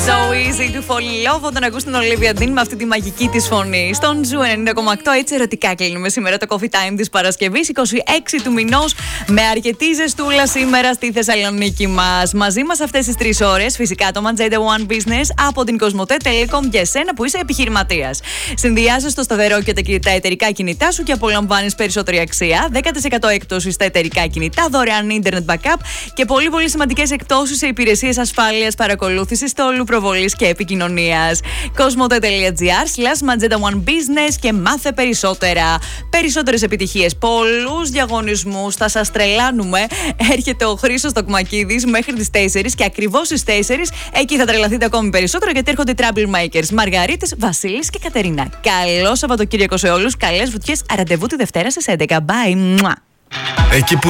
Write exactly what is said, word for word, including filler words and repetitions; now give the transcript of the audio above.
So easy to fall in love όταν ακούς την Olivia Dean με αυτή τη μαγική της φωνή. Στον Ζου ενενήντα κόμμα οκτώ, έτσι ερωτικά κλείνουμε σήμερα το Coffee Time της Παρασκευής, είκοσι έξι του μηνός, με αρκετή ζεστούλα σήμερα στη Θεσσαλονίκη μας. Μαζί μας αυτές τις τρεις ώρες, φυσικά το Manjeta One Business από την Κοσμοτέ Telecom για εσένα που είσαι επιχειρηματίας. Συνδυάζεις το σταθερό και τα εταιρικά κινητά σου και απολαμβάνεις περισσότερη αξία. δέκα τοις εκατό έκπτωση στα εταιρικά κινητά, δωρεάν internet backup και πολύ πολύ σημαντικές εκπτώσεις σε υπηρεσίες ασφάλειας, παρακολούθησης, τόλου, προβολής και επικοινωνίας. Κοσμοτέ.gr slash Manjeta One Business και μάθε περισσότερα. Περισσότερες επιτυχίες, πολλούς διαγωνισμούς, θα σας τρελάνουμε. Έρχεται ο Χρήστος Τοκμακίδης μέχρι τις τέσσερις και ακριβώς στις τέσσερις εκεί θα τρελαθείτε ακόμη περισσότερο, γιατί έρχονται οι Troublemakers, Μαργαρίτες, Βασίλης και Κατερίνα. Καλό Σαββατοκύριακο σε όλους, καλές βουτιές, ραντεβού τη Δευτέρα στις έντεκα. Bye! Εκεί που